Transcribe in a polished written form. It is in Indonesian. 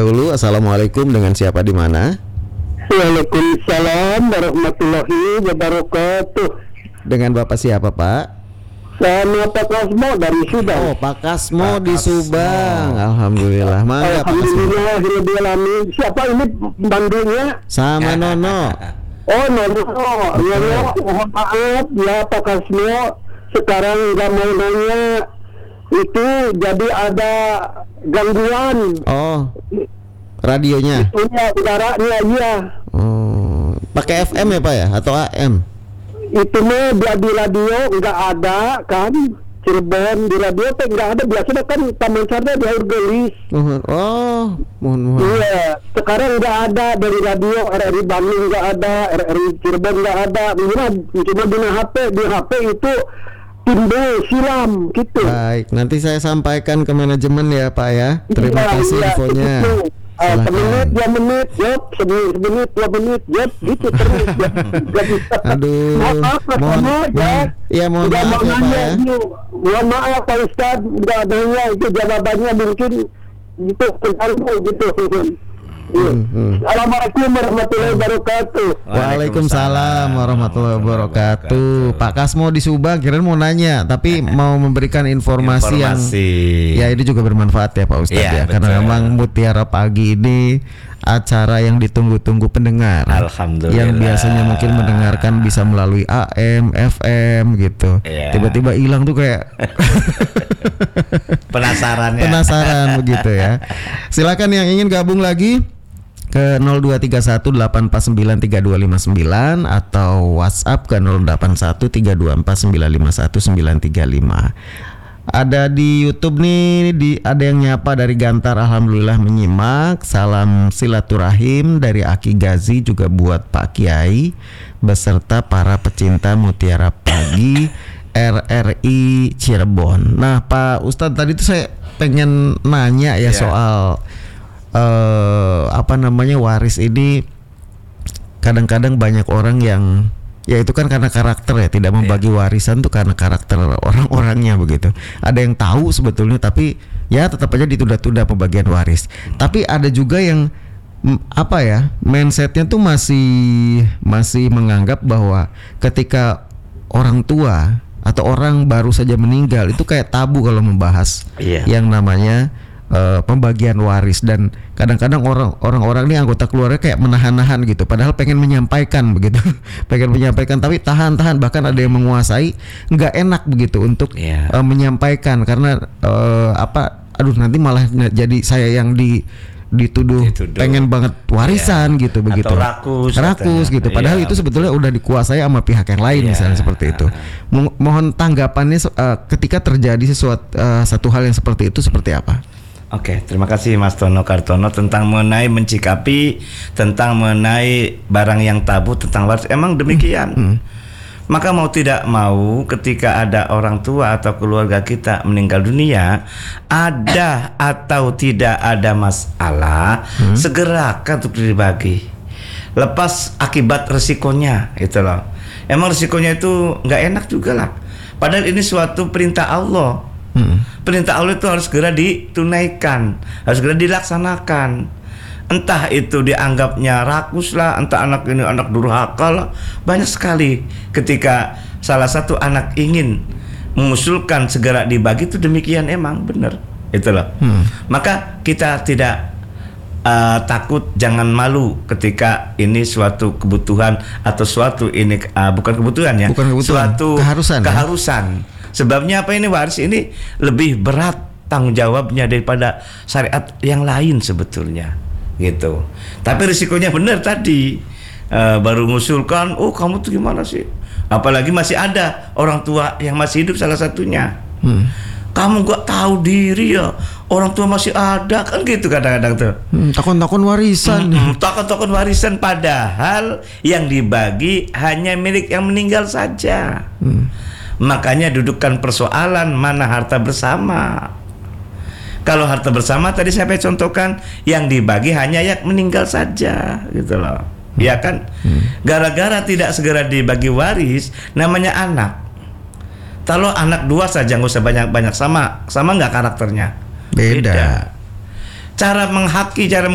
dahulu. Assalamualaikum, dengan siapa di mana? Waalaikumsalam warahmatullahi wabarakatuh. Dengan Bapak siapa, Pak? Saya Pak Kasmo dari Subang. Oh, Pak Kasmo di Subang. Alhamdulillah. Mangga Pak Kasmo. Alhamdulillah. Siapa ini pembantunya? Sama Nono. Oh, Nono. Ya, mohon maaf ya Pak Kasmo. Sekarang nggak mau nanya. Itu jadi ada gangguan. Oh, radionya. Itunya udaranya, iya. Oh, pakai FM ya Pak ya atau AM? Itu mah di radio nggak ada kan. Cirebon di radio teh nggak ada, biasanya kan Taman Sarda di Gelis. Oh, mohon. Iya, sekarang nggak ada dari radio. RRI Bandung nggak ada, RRI Cirebon nggak ada. Cuma di HP itu timbul silam gitu. Baik, nanti saya sampaikan ke manajemen ya Pak ya. Terima kasih infonya. Semenit 2 menit, jawab. Semenit 2 menit, jawab. Gitu terus. Aduh, mohon maaf ya Pak ya. Mohon maaf Pak Ustadz, nggak adanya itu jawabannya mungkin gitu terganggu gitu. Assalamualaikum warahmatullahi wabarakatuh. Waalaikumsalam warahmatullahi wabarakatuh. Pak Kasmo di Subang, kirain mau nanya, tapi mau memberikan informasi yang ya ini juga bermanfaat ya Pak Ustadz ya, karena memang Mutiara Pagi ini acara yang ditunggu-tunggu pendengar. Alhamdulillah. Yang biasanya mungkin mendengarkan bisa melalui AM, FM gitu. Tiba-tiba hilang tuh kayak penasaran begitu ya. Silakan yang ingin gabung lagi ke 0231849329 atau WhatsApp ke 081324951935. Ada di YouTube nih, ada yang nyapa dari Gantar, alhamdulillah menyimak. Salam silaturahim dari Aki Gazi juga buat Pak Kiai beserta para pecinta Mutiara Pagi RRI Cirebon. Nah, Pak Ustadz tadi tuh saya pengen nanya ya soal waris ini. Kadang-kadang banyak orang yang ya itu kan karena karakter ya, tidak membagi warisan tuh karena karakter orang-orangnya begitu. Ada yang tahu sebetulnya tapi ya tetap aja ditunda-tunda pembagian waris. Tapi ada juga yang mindsetnya tuh masih menganggap bahwa ketika orang tua atau orang baru saja meninggal itu kayak tabu kalau membahas yang namanya pembagian waris, dan kadang-kadang orang-orang ini anggota keluarga kayak menahan-nahan gitu, padahal pengen menyampaikan begitu, tapi tahan, bahkan ada yang menguasai, nggak enak begitu untuk menyampaikan karena nanti malah jadi saya yang dituduh pengen banget warisan gitu begitu, atau rakus gitu, padahal itu sebetulnya udah dikuasai sama pihak yang lain misalnya seperti itu. Mohon tanggapannya ketika terjadi satu hal yang seperti itu seperti apa? Oke, terima kasih Mas Tono Kartono tentang mengenai mencikapi, tentang mengenai barang yang tabu tentang waris. Emang demikian. Maka mau tidak mau ketika ada orang tua atau keluarga kita meninggal dunia, ada atau tidak ada masalah, segerakan untuk dibagi. Lepas akibat resikonya gitu loh. Emang resikonya itu nggak enak juga lah. Padahal ini suatu perintah Allah. Perintah Allah itu harus segera ditunaikan, harus segera dilaksanakan. Entah itu dianggapnya rakus lah, entah anak ini anak durhaka lah. Banyak sekali ketika salah satu anak ingin mengusulkan segera dibagi, itu demikian emang benar. Itulah. Maka kita tidak takut, jangan malu ketika ini suatu kebutuhan atau suatu ini bukan kebutuhan ya, suatu keharusan. Sebabnya apa, ini waris ini lebih berat tanggung jawabnya daripada syariat yang lain sebetulnya gitu. Tapi risikonya benar tadi, baru mengusulkan, oh kamu tuh gimana sih, apalagi masih ada orang tua yang masih hidup salah satunya. Kamu gak tahu diri ya, orang tua masih ada, kan gitu kadang-kadang tuh. Takon-takon warisan. Takon-takon warisan, padahal yang dibagi hanya milik yang meninggal saja. Makanya dudukan persoalan mana harta bersama. Kalau harta bersama tadi saya contohkan, yang dibagi hanya yang meninggal saja gitu loh. Ya kan? Gara-gara tidak segera dibagi waris, namanya anak. Kalau anak dua saja nggak usah banyak-banyak, sama nggak karakternya? Beda. Cara menghaki, cara